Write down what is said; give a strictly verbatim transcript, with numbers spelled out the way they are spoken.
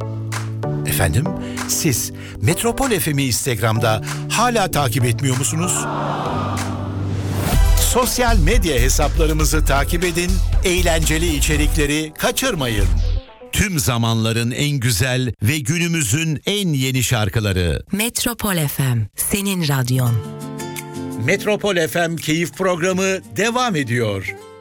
Efendim, siz Metropol F M'i Instagram'da hala takip etmiyor musunuz? Sosyal medya hesaplarımızı takip edin, eğlenceli içerikleri kaçırmayın. Tüm zamanların en güzel ve günümüzün en yeni şarkıları. Metropol F M, senin radyon. Metropol F M Keyif Programı devam ediyor.